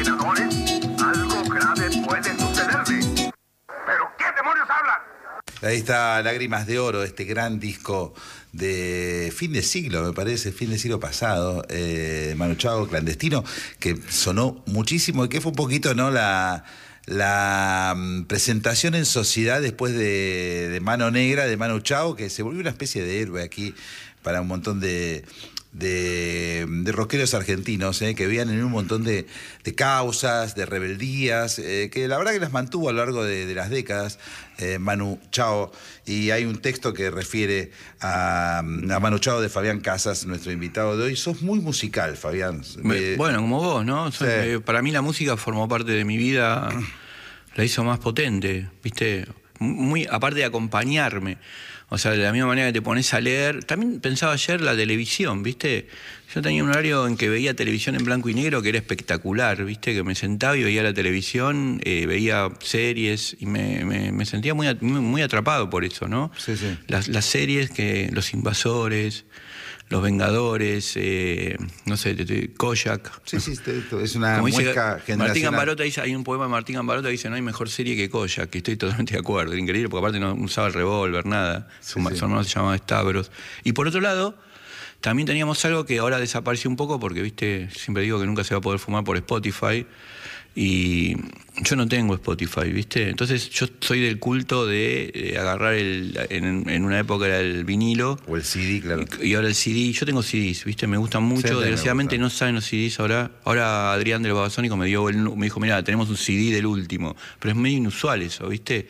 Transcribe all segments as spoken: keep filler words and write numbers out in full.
senadores, algo grave puede sucederle. ¿Pero qué demonios hablan? Ahí está Lágrimas de Oro, este gran disco de fin de siglo, me parece, fin de siglo pasado, eh, Manu Chao, Clandestino, que sonó muchísimo y que fue un poquito, ¿no?, la, la um, presentación en sociedad después de, de Mano Negra, de Manu Chao, que se volvió una especie de héroe aquí para un montón de... De, de rockeros argentinos, eh, que veían en un montón de, de causas, de rebeldías, eh, que la verdad que las mantuvo a lo largo de, de las décadas, eh, Manu Chao. Y hay un texto que refiere a, a Manu Chao de Fabián Casas, nuestro invitado de hoy. Sos muy musical, Fabián. Eh, bueno, como vos, ¿no? Soy, sí. eh, para mí la música formó parte de mi vida, la hizo más potente, ¿viste? Muy, aparte de acompañarme. O sea, de la misma manera que te pones a leer. También pensaba ayer la televisión, ¿viste? Yo tenía un horario en que veía televisión en blanco y negro que era espectacular, ¿viste? Que me sentaba y veía la televisión, eh, veía series y me, me, me sentía muy, muy atrapado por eso, ¿no? Sí, sí. Las, las series, que Los Invasores, Los Vengadores, eh, no sé, Kojak. Sí, sí, es una Como muesca dice generacional. Martín Gambarota dice, hay un poema de Martín Gambarota que dice, no hay mejor serie que Kojak, que estoy totalmente de acuerdo, increíble, porque aparte no usaba el revólver, nada, Sí, su, sí. su hermano se llamaba Stavros. Y por otro lado, también teníamos algo que ahora desapareció un poco, porque, viste, siempre digo que nunca se va a poder fumar por Spotify, y yo no tengo Spotify, ¿viste? Entonces yo soy del culto de eh, agarrar el... En, en una época era el vinilo. O el C D, claro. Y, y ahora el C D. Yo tengo C Ds, ¿viste? Me gustan mucho. Sí, Desgraciadamente me no saben los C Ds ahora. Ahora Adrián del Babasónico me dio el, me dijo, mira, tenemos un C D del último. Pero es medio inusual eso, ¿viste?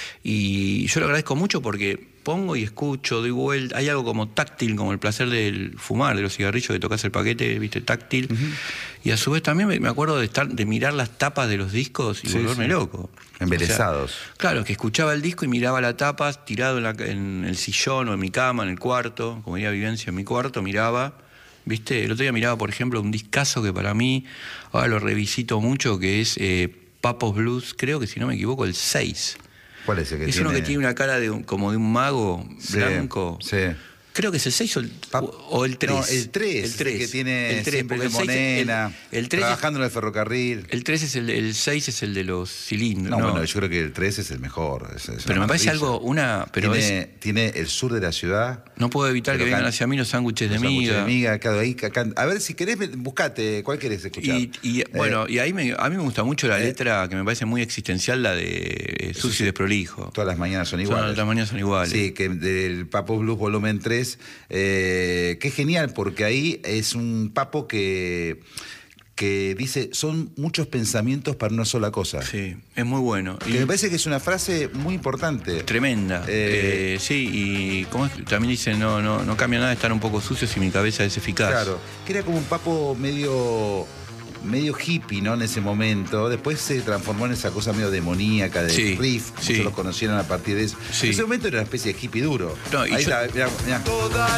Y yo lo agradezco mucho porque pongo y escucho, doy vuelta. Hay algo como táctil, como el placer del fumar, de los cigarrillos, de tocas el paquete, ¿viste? Táctil. Uh-huh. Y a su vez también me, me acuerdo de estar, de mirar las tapas de los discos y sí, volverme sí. loco. Embelesados. O sea, claro, que escuchaba el disco y miraba la tapa, tirado en, la, en el sillón o en mi cama, en el cuarto, como diría Vivencia, en mi cuarto, miraba. ¿Viste? El otro día miraba, por ejemplo, un discazo que para mí, ahora lo revisito mucho, que es eh, Papos Blues, creo que si no me equivoco, el seis. ¿Cuál es el que es tiene? uno que tiene una cara de un, como de un mago sí, blanco. Sí. Creo que es el seis o el, o el tres. No, el tres. El tres. Que tiene el tres, siempre de Monena, el, el trabajando es, en el ferrocarril. El tres es el, el seis es el de los cilindros. No, no, bueno, yo creo que el tres es el mejor. Es, es pero me parece algo, una... Pero tiene, es, tiene el sur de la ciudad. No puedo evitar que vengan hacia mí los sándwiches de miga. de miga, claro, ahí, acá, a ver, si querés, buscate, ¿cuál querés escuchar? Y, y eh, bueno, y ahí me, a mí me gusta mucho la eh, letra, que me parece muy existencial, la de eh, Sucio y Desprolijo. Todas las mañanas son iguales. Todas las mañanas son iguales. Sí, que del Papo Blues volumen tres, eh, que es genial, porque ahí es un papo que... que dice, son muchos pensamientos para una sola cosa. Sí, es muy bueno. Que y me parece que es una frase muy importante. Tremenda. Eh, eh, sí, y como es, también dice, no, no, no cambia nada estar un poco sucio si mi cabeza es eficaz. Claro, que era como un papo medio... medio hippie, ¿no? En ese momento. Después se transformó en esa cosa medio demoníaca de sí, riff. Sí. Muchos lo conocieron a partir de eso. Sí. En ese momento era una especie de hippie duro. No, y ahí yo... está, mirá, mirá.